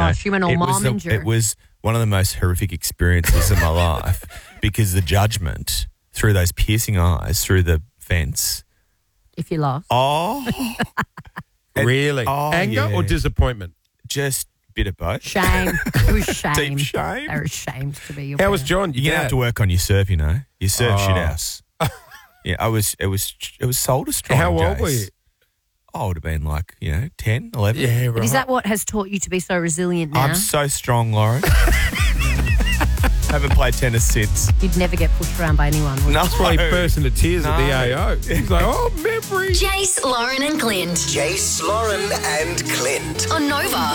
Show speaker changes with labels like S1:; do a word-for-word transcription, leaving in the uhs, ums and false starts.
S1: know,
S2: she went all
S1: it was
S2: mom
S1: the-
S2: and you.
S1: It was one of the most horrific experiences of my life because the judgment through those piercing eyes through the fence.
S2: If you lost.
S1: Oh, And-
S3: Really?
S1: oh,
S3: Anger
S1: yeah.
S3: or disappointment?
S1: just a bit of both.
S2: Shame. It was shame.
S1: Deep shame.
S2: They were ashamed to be your
S3: How was
S2: parents.
S3: John?
S1: You're
S3: Your
S1: gonna have
S3: dad?
S1: to work on your serve, you know. Your serve
S3: Oh.
S1: shit house. Yeah, I was. It was. It was soul destroying.
S3: How old
S1: Jace.
S3: were you?
S1: I would have been like, you know, ten, eleven.
S3: Yeah, right.
S2: But is that what has taught you to be so resilient now?
S1: I'm so strong, Lauren. Haven't played tennis since.
S2: You'd never get pushed around by anyone, would you?
S1: No.
S3: That's why he burst into tears at the
S1: No.
S3: A O. He's like, oh, memory.
S4: Jace, Lauren and Clint
S5: Jace, Lauren, and Clint.
S4: on Nova.